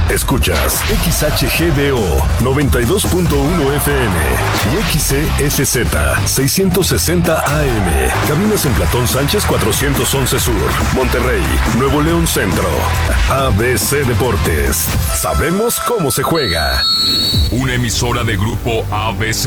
Escuchas XHGDO 92.1 FM y XCSZ 660 AM. Cabinas en Platón Sánchez 411 Sur, Monterrey, Nuevo León Centro. ABC Deportes. Sabemos cómo se juega. Una emisora de Grupo ABC